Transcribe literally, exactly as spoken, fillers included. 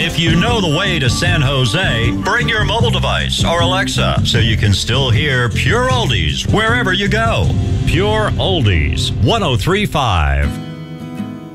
If you know the way to San Jose, bring your mobile device or Alexa so you can still hear Pure Oldies wherever you go. Pure Oldies, one oh three point five.